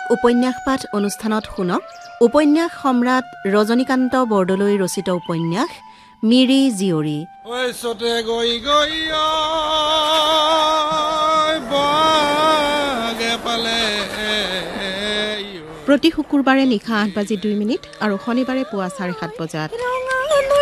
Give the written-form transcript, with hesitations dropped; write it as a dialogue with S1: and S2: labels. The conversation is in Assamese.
S1: উপন্যাস পাঠ অনুষ্ঠানত শুনক উপন্যাস সম্ৰাট ৰজনীকান্ত বৰদলৈ ৰচিত উপন্যাস মিৰি জীয়ৰী। প্ৰতি শুকুৰবাৰে নিশা 8:02 আৰু শনিবাৰে পুৱা 7:30 বজাত।